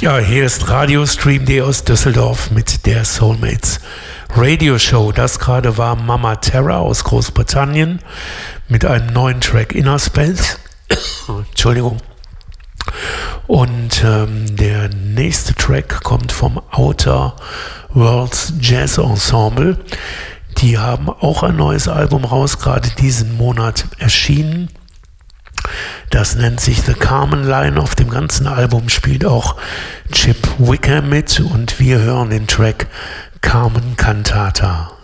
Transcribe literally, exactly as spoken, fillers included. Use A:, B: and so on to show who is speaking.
A: Ja, hier ist Radiostream.de aus Düsseldorf mit der Soulmates Radio Show. Das gerade war Mama Terra aus Großbritannien mit einem neuen Track Inner Space. Entschuldigung. Und ähm, der nächste Track kommt vom Outer Worlds Jazz Ensemble. Die haben auch ein neues Album raus, gerade diesen Monat erschienen. Das nennt sich The Carmen Line. Auf dem ganzen Album spielt auch Chip Wicker mit und wir hören den Track Carmen Cantata.